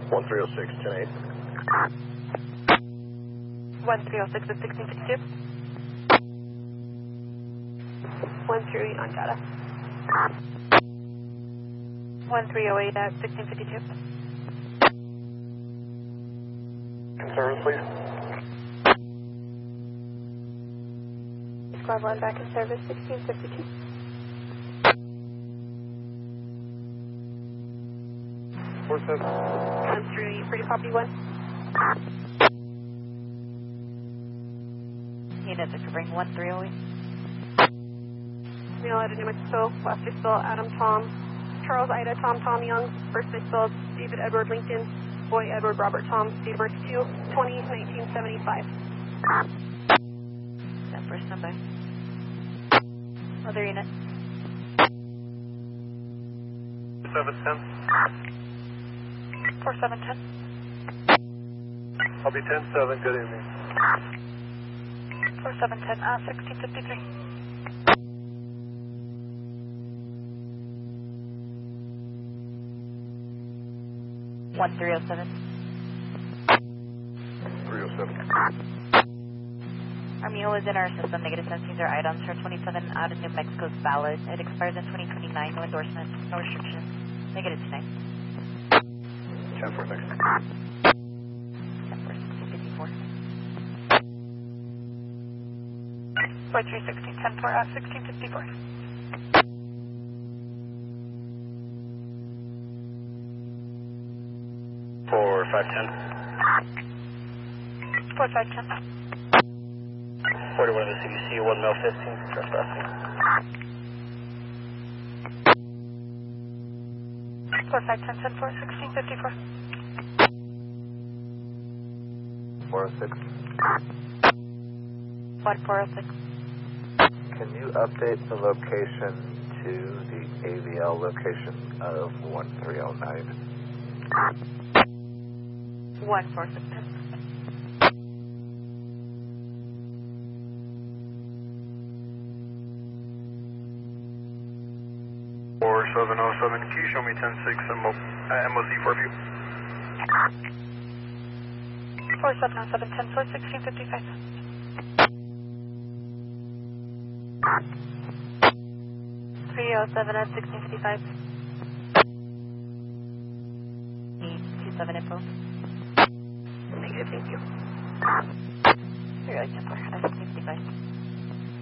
1306, 10-8. 1306 at 1652. 138 on data. 1308 at 1652. Concerns, please. Squad 1 back in service, 1652. 47. 138, pretty copy 1. Units are covering 1308. Neil Ida New Mexico, last name spelled Adam Tom, Charles Ida Tom Tom Young, first name spelled David Edward Lincoln, Boy Edward Robert Tom, date of birth 2/20/1975. That first number. Other unit. 710. 4710. I'll be 10-7, good evening. 4710, 1653. 1307. 307. Our mule is in our system. Negative sensings are items. Her 27 out of New Mexico is valid. It expires in 2029. No endorsement, no restrictions. Negative tonight. 10 for next. 10 for 1654. 4316, 10 for 1654. 4510. 4510. 41 of the CBC, 1 male 15, trespassing. 4510, 10 for 1654. 406. 1406. Can you update the location to the AVL location of 1309? 1410. 4707, can you show me 10-6 MOC for view? 4707, 10 for 1655. 307 at 1655. 27 info. Negative, thank you. 310 for 1655.